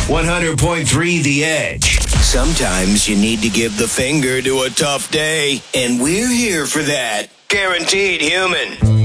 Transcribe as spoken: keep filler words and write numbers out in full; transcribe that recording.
one hundred point three The Edge. Sometimes you need to give the finger to a tough day, and we're here for that. Guaranteed Human.